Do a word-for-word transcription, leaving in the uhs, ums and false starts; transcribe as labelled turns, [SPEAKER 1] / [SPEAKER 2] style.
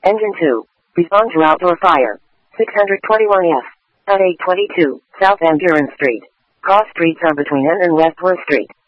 [SPEAKER 1] Engine two. Respond to outdoor fire. six twenty-one F. At eight twenty-two, South Van Buren Street. Cross streets are between N and West Worth Street.